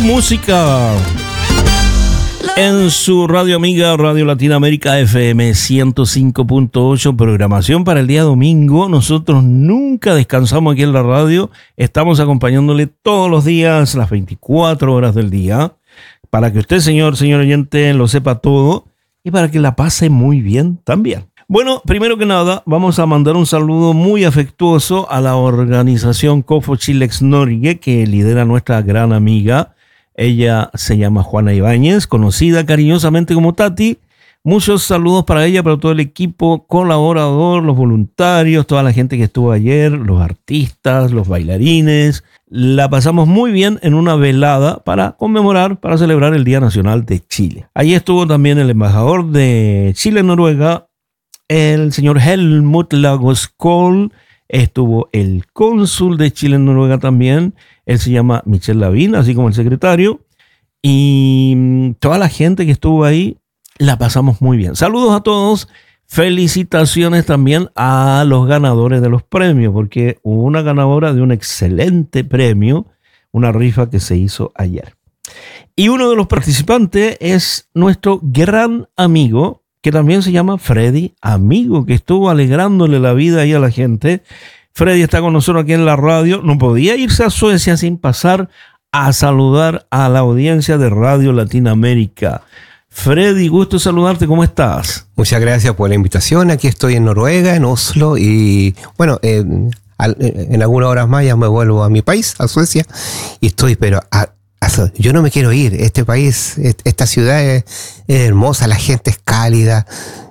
música en su radio amiga Radio Latinoamérica FM 105.8, programación para el día domingo. Nosotros nunca descansamos aquí en la radio, estamos acompañándole todos los días, las 24 horas del día, para que usted, señor oyente, lo sepa todo y para que la pase muy bien también. Bueno, primero que nada, vamos a mandar un saludo muy afectuoso a la organización Kofo Chilex Norge, que lidera nuestra gran amiga. Ella se llama Juana Ibáñez, conocida cariñosamente como Tati. Muchos saludos para ella, para todo el equipo colaborador, los voluntarios, toda la gente que estuvo ayer, los artistas, los bailarines. La pasamos muy bien en una velada para conmemorar, para celebrar el Día Nacional de Chile. Allí estuvo también el embajador de Chile en Noruega, el señor Helmut Lagos Kohl. Estuvo el cónsul de Chile en Noruega también. Él se llama Michel Lavín, así como el secretario. Y toda la gente que estuvo ahí, la pasamos muy bien. Saludos a todos. Felicitaciones también a los ganadores de los premios, porque hubo una ganadora de un excelente premio, una rifa que se hizo ayer. Y uno de los participantes es nuestro gran amigo, que también se llama Freddy Amigo, que estuvo alegrándole la vida ahí a la gente. Freddy está con nosotros aquí en la radio. No podía irse a Suecia sin pasar a saludar a la audiencia de Radio Latinoamérica. Freddy, gusto saludarte. ¿Cómo estás? Muchas gracias por la invitación. Aquí estoy en Noruega, en Oslo. Y bueno, en algunas horas más ya me vuelvo a mi país, a Suecia. Y estoy, pero yo no me quiero ir. Este país, esta ciudad es hermosa, la gente es cálida.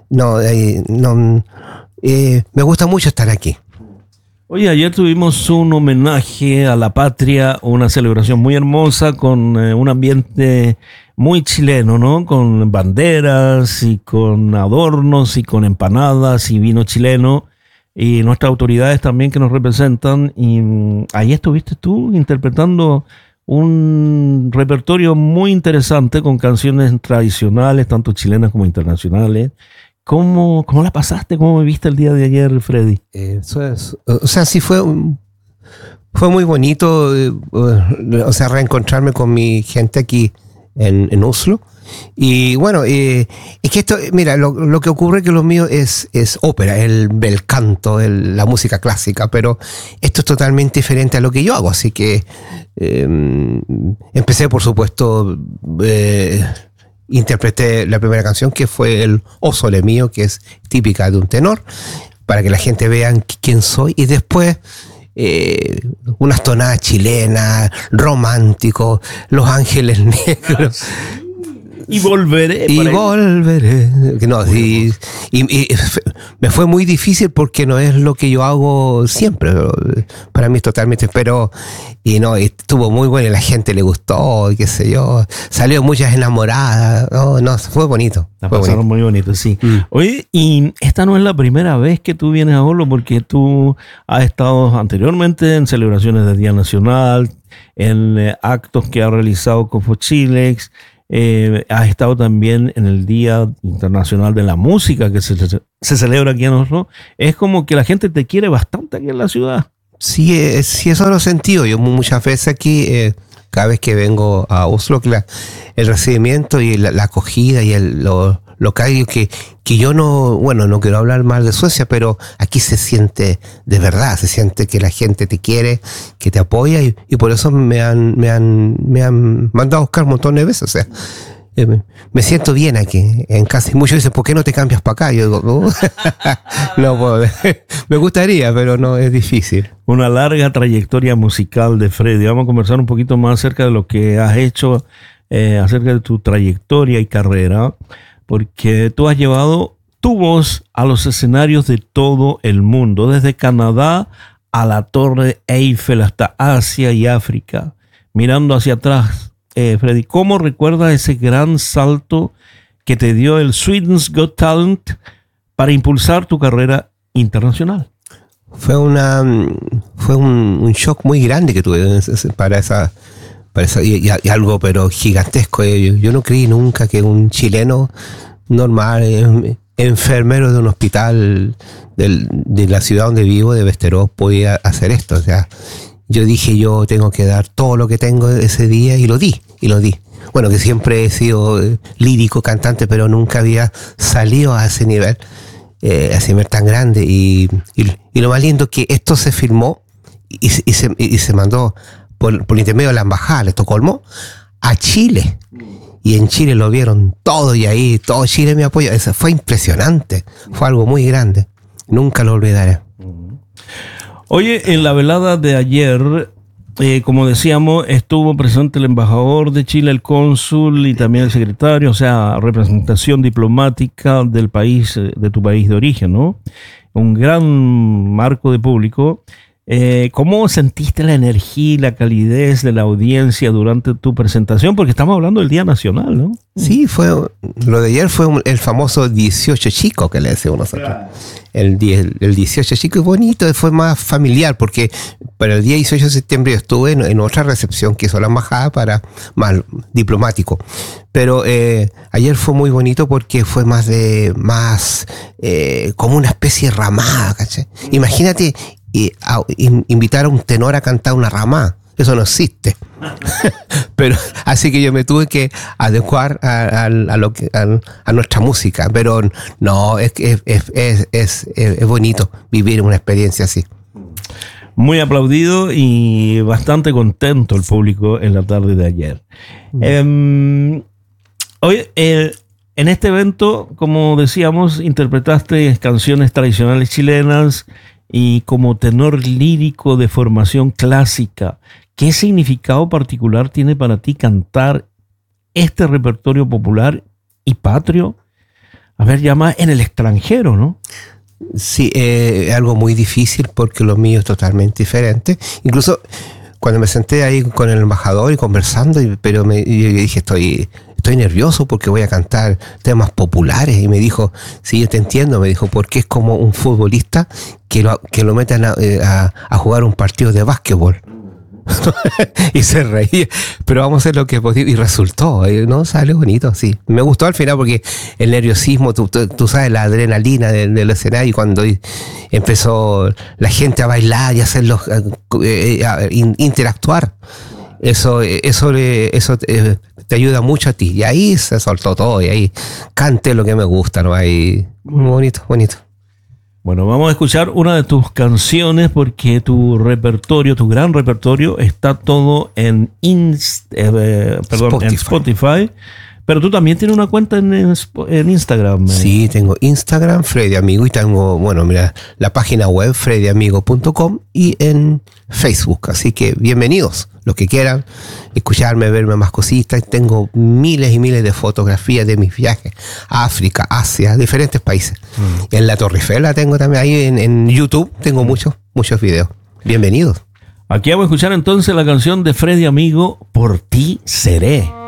Me gusta mucho estar aquí. Oye, ayer tuvimos un homenaje a la patria, una celebración muy hermosa con un ambiente muy chileno, ¿no? Con banderas y con adornos y con empanadas y vino chileno y nuestras autoridades también que nos representan. Y ahí estuviste tú interpretando un repertorio muy interesante con canciones tradicionales, tanto chilenas como internacionales. ¿Cómo la pasaste? ¿Cómo viviste el día de ayer, Freddy? Sí fue muy bonito, reencontrarme con mi gente aquí en Oslo. Y bueno, es que esto, mira, lo que ocurre es que lo mío es ópera, el bel canto, la música clásica, pero esto es totalmente diferente a lo que yo hago, así que empecé, por supuesto, interpreté la primera canción, que fue el O Sole Mio, que es típica de un tenor, para que la gente vea quién soy, y después unas tonadas chilenas, románticos, Los Ángeles Negros. Y volveré. Y me fue muy difícil porque no es lo que yo hago siempre. Para mí es totalmente. Pero estuvo muy bueno y la gente le gustó, y qué sé yo. Salió muchas enamoradas. Fue bonito. La pasaron muy bonito, sí. Oye, y esta no es la primera vez que tú vienes a Oslo, porque tú has estado anteriormente en celebraciones del Día Nacional, en actos que ha realizado Kofo Chilex. Has estado también en el Día Internacional de la Música que se celebra aquí en Oslo. Es como que la gente te quiere bastante aquí en la ciudad. Sí, eso lo he sentido. Yo muchas veces aquí, cada vez que vengo a Oslo, el recibimiento y la acogida y lo que yo no quiero hablar mal de Suecia, pero aquí se siente de verdad, se siente que la gente te quiere, que te apoya, y por eso me han mandado a buscar un montón de veces. O sea, me siento bien aquí en casa. Y muchos dicen, ¿por qué no te cambias para acá? Yo digo, no puedo. Me gustaría, pero no, es difícil. Una larga trayectoria musical de Freddy. Vamos a conversar un poquito más acerca de lo que has hecho, acerca de tu trayectoria y carrera, porque tú has llevado tu voz a los escenarios de todo el mundo, desde Canadá a la Torre Eiffel hasta Asia y África. Mirando hacia atrás, Freddy, ¿cómo recuerdas ese gran salto que te dio el Sweden's Got Talent para impulsar tu carrera internacional? Fue un shock muy grande que tuve para esa y algo pero gigantesco. Yo no creí nunca que un chileno normal, enfermero de un hospital de la ciudad donde vivo, de Västerås, podía hacer esto. O sea, yo dije, yo tengo que dar todo lo que tengo ese día, y lo di. Bueno, que siempre he sido lírico, cantante, pero nunca había salido a ese nivel tan grande. Y lo más lindo es que esto se filmó y se mandó por intermedio de la embajada de Estocolmo a Chile. Y en Chile lo vieron todo, y ahí todo Chile me apoyó. Eso fue impresionante, fue algo muy grande. Nunca lo olvidaré. Oye, en la velada de ayer, como decíamos, estuvo presente el embajador de Chile, el cónsul y también el secretario, o sea, representación diplomática del país, de tu país de origen, ¿no? Un gran marco de público. ¿Cómo sentiste la energía y la calidez de la audiencia durante tu presentación? Porque estamos hablando del Día Nacional, ¿no? Sí, lo de ayer fue el famoso 18 chico que le decimos nosotros. Claro. El 18 chico es bonito, fue más familiar, porque para el día 18 de septiembre yo estuve en otra recepción que hizo la embajada para más diplomático. Pero ayer fue muy bonito porque fue más como una especie de ramada, ¿cachai? Imagínate invitar a un tenor a cantar una ramada. Eso no existe. Pero así que yo me tuve que adecuar a nuestra música. Pero no, es bonito vivir una experiencia así. Muy aplaudido y bastante contento el público en la tarde de ayer. Oye, en este evento, como decíamos, interpretaste canciones tradicionales chilenas y como tenor lírico de formación clásica. ¿Qué significado particular tiene para ti cantar este repertorio popular y patrio? A ver, ya más en el extranjero, ¿no? Sí, es algo muy difícil porque lo mío es totalmente diferente. Incluso cuando me senté ahí con el embajador y conversando, yo dije, estoy nervioso porque voy a cantar temas populares. Y me dijo, sí, yo te entiendo, me dijo, porque es como un futbolista que lo meten a jugar un partido de básquetbol. Y se reía, pero vamos a hacer lo que podía, y resultó, ¿no? Salió bonito, sí. Me gustó al final porque el nerviosismo, tú sabes, la adrenalina del escenario, y cuando empezó la gente a bailar y a hacerlos interactuar, eso te ayuda mucho a ti. Y ahí se soltó todo, y ahí canté lo que me gusta, ¿no? Ahí, bonito. Bueno, vamos a escuchar una de tus canciones porque tu gran repertorio está todo en Spotify. Pero tú también tienes una cuenta en Instagram. Sí, tengo Instagram, Freddy Amigo, y tengo, la página web freddyamigo.com y en Facebook. Así que bienvenidos, los que quieran escucharme, verme más cositas. Tengo miles y miles de fotografías de mis viajes a África, Asia, diferentes países. En la Torre Eiffel la tengo también, ahí en YouTube tengo muchos videos. Bienvenidos. Aquí vamos a escuchar entonces la canción de Freddy Amigo, Por ti seré.